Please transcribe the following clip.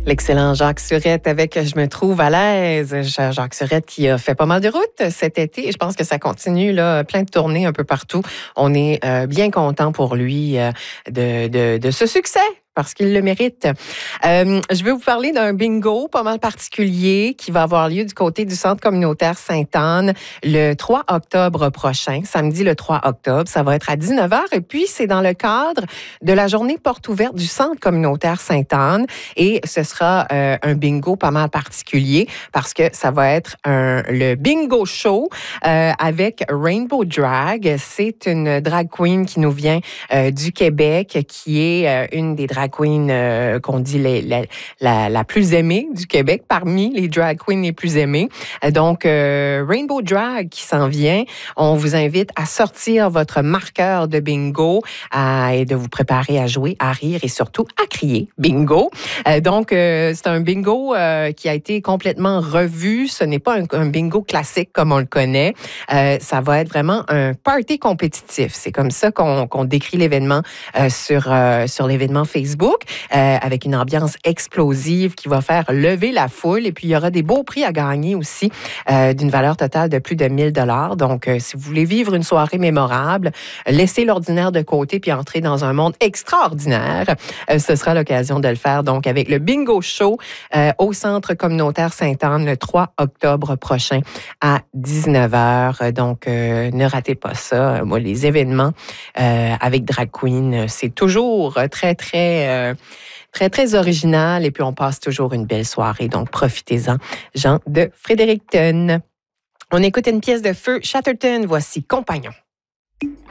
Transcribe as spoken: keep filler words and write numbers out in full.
L'excellent Jacques Surette avec Je me trouve à l'aise. Jacques Surette qui a fait pas mal de routes cet été et je pense que ça continue, là, plein de tournées un peu partout. On est euh, bien content pour lui euh, de, de, de ce succès, parce qu'il le mérite. Euh, je vais vous parler d'un bingo pas mal particulier qui va avoir lieu du côté du Centre communautaire Sainte-Anne le trois octobre prochain, samedi le trois octobre. Ça va être à dix-neuf heures et puis c'est dans le cadre de la journée porte ouverte du Centre communautaire Sainte-Anne et ce sera euh, un bingo pas mal particulier parce que ça va être un, le bingo show euh, avec Rainbow Drag. C'est une drag queen qui nous vient euh, du Québec, qui est euh, une des drag queen euh, qu'on dit les, la, la, la plus aimée du Québec, parmi les drag queens les plus aimées. Donc, euh, Rainbow Drag qui s'en vient. On vous invite à sortir votre marqueur de bingo à, et de vous préparer à jouer, à rire et surtout à crier bingo. Euh, donc, euh, c'est un bingo euh, qui a été complètement revu. Ce n'est pas un, un bingo classique comme on le connaît. Euh, ça va être vraiment un party compétitif. C'est comme ça qu'on, qu'on décrit l'événement euh, sur, euh, sur l'événement Facebook. Euh, avec une ambiance explosive qui va faire lever la foule. Et puis, il y aura des beaux prix à gagner aussi euh, d'une valeur totale de plus de mille dollars. Donc, euh, si vous voulez vivre une soirée mémorable, laissez l'ordinaire de côté puis entrer dans un monde extraordinaire. Euh, ce sera l'occasion de le faire. Donc, avec le Bingo Show euh, au Centre communautaire Sainte-Anne le trois octobre prochain à dix-neuf heures. Donc, euh, ne ratez pas ça. Moi, les événements euh, avec Drag Queen, c'est toujours très, très... Euh, Très, très original. Et puis, on passe toujours une belle soirée. Donc, profitez-en. Jean de Fredericton. On écoute une pièce de Feu Chatterton. Voici Compagnon.